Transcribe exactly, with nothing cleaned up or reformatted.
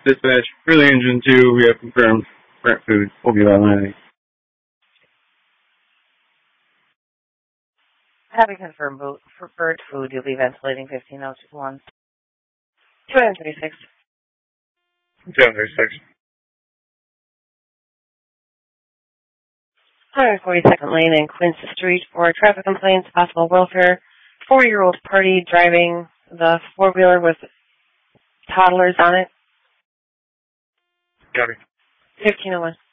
Dispatch, Early Engine two, we have confirmed. Brent Food, will be online. Having confirmed vote for Bird Food, you'll be ventilating fifteen oh two one. two thirty-six. two thirty-six. one forty-second Lane and Quince Street for traffic complaints, possible welfare. Four-year-old party driving the four-wheeler with toddlers on it. Copy. fifteen oh one.